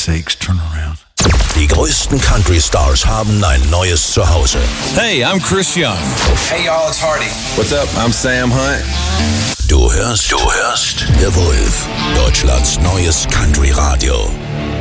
sakes, turn around. Die größten Country-Stars haben ein neues Zuhause. Hey, I'm Chris Young. Hey y'all, it's Hardy. What's up? I'm Sam Hunt. Du hörst The Wolf, Deutschlands neues Country-Radio.